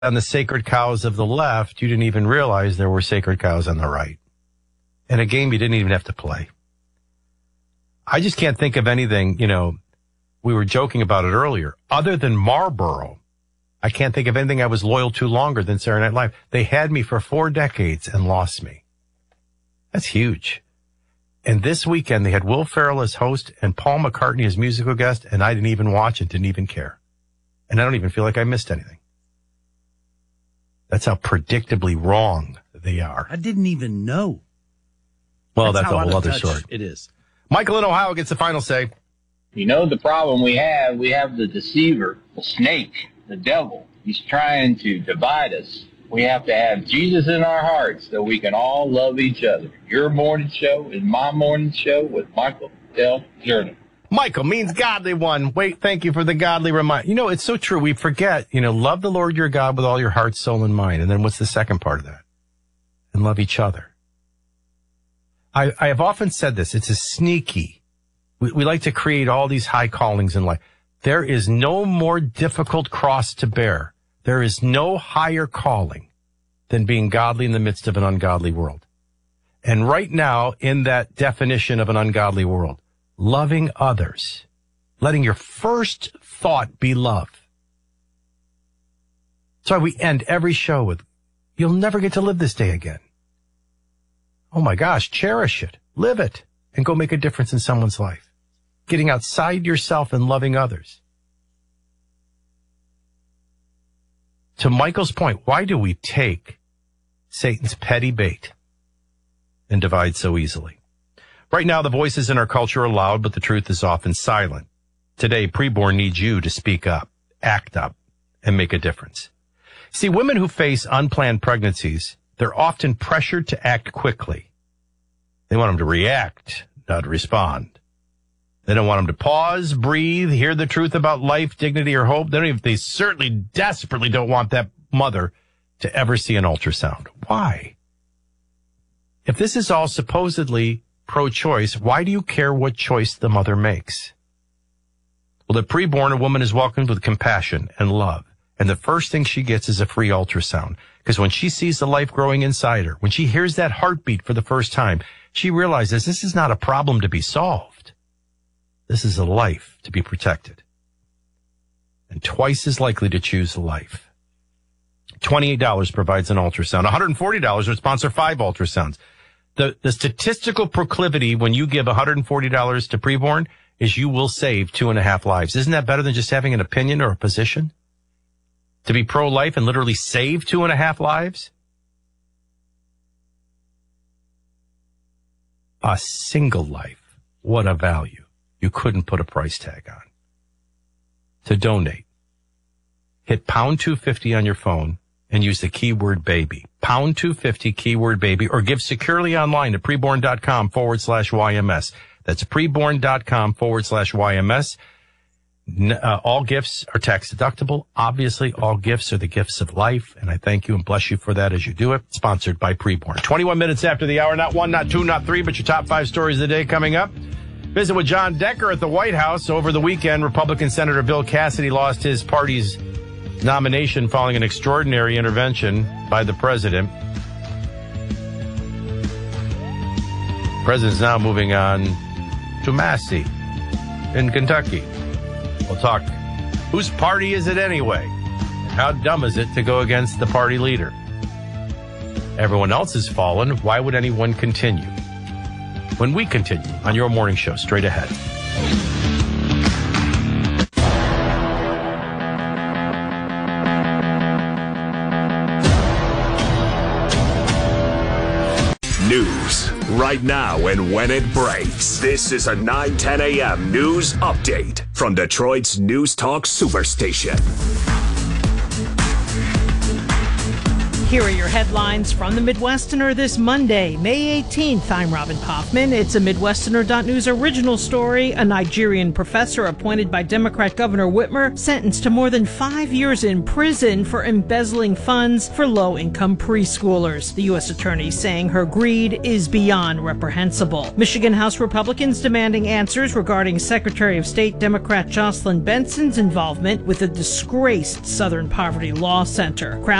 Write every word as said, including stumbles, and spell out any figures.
on the sacred cows of the left, you didn't even realize there were sacred cows on the right. In a game you didn't even have to play. I just can't think of anything, you know, we were joking about it earlier. Other than Marlboro, I can't think of anything I was loyal to longer than Saturday Night Live. They had me for four decades and lost me. That's huge. And this weekend, they had Will Ferrell as host and Paul McCartney as musical guest, and I didn't even watch it, didn't even care. And I don't even feel like I missed anything. That's how predictably wrong they are. I didn't even know. Well, that's, that's a whole other story. It is. Michael in Ohio gets the final say. You know the problem we have? We have the deceiver, the snake, the devil. He's trying to divide us. We have to have Jesus in our hearts so we can all love each other. Your morning show is my morning show with Michael Del Jordan. Michael means godly one. Wait, thank you for the godly reminder. You know, it's so true. We forget, you know, love the Lord your God with all your heart, soul, and mind. And then what's the second part of that? And love each other. I, I have often said this. It's a sneaky. We, we like to create all these high callings in life. There is no more difficult cross to bear. There is no higher calling than being godly in the midst of an ungodly world. And right now, in that definition of an ungodly world, loving others, letting your first thought be love. That's why we end every show with, you'll never get to live this day again. Oh my gosh, cherish it, live it, and go make a difference in someone's life. Getting outside yourself and loving others. To Michael's point, why do we take Satan's petty bait and divide so easily? Right now, the voices in our culture are loud, but the truth is often silent. Today, preborn needs you to speak up, act up, and make a difference. See, women who face unplanned pregnancies, they're often pressured to act quickly. They want them to react, not respond. They don't want them to pause, breathe, hear the truth about life, dignity, or hope. They don't even, they certainly desperately don't want that mother to ever see an ultrasound. Why? If this is all supposedly pro-choice, why do you care what choice the mother makes? Well, at preborn, a woman is welcomed with compassion and love. And the first thing she gets is a free ultrasound. Because when she sees the life growing inside her, when she hears that heartbeat for the first time, she realizes this is not a problem to be solved. This is a life to be protected. And twice as likely to choose life. twenty-eight dollars provides an ultrasound. one hundred forty dollars would sponsor five ultrasounds. The, the statistical proclivity when you give one hundred forty dollars to preborn is you will save two and a half lives. Isn't that better than just having an opinion or a position? To be pro-life and literally save two and a half lives? A single life. What a value. You couldn't put a price tag on. To donate, hit pound two fifty on your phone and use the keyword baby. Pound two fifty, keyword baby, or give securely online at preborn.com forward slash YMS. That's preborn.com forward slash YMS. Uh, all gifts are tax deductible. Obviously, all gifts are the gifts of life, and I thank you and bless you for that as you do it. Sponsored by Preborn. twenty-one minutes after the hour, not one, not two, not three, but your top five stories of the day coming up. Visit with John Decker at the White House. Over the weekend, Republican Senator Bill Cassidy lost his party's nomination following an extraordinary intervention by the president. The president's now moving on to Massey in Kentucky. We'll talk, whose party is it anyway? How dumb is it to go against the party leader? Everyone else has fallen. Why would anyone continue? When we continue on your morning show, straight ahead. News right now and when it breaks. This is a nine ten a.m. news update from Detroit's News Talk Superstation. Here are your headlines from the Midwesterner this Monday, May eighteenth. I'm Robin Poffman. It's a Midwesterner dot news original story. A Nigerian professor appointed by Democrat Governor Whitmer sentenced to more than five years in prison for embezzling funds for low-income preschoolers. The U S attorney saying her greed is beyond reprehensible. Michigan House Republicans demanding answers regarding Secretary of State Democrat Jocelyn Benson's involvement with the disgraced Southern Poverty Law Center.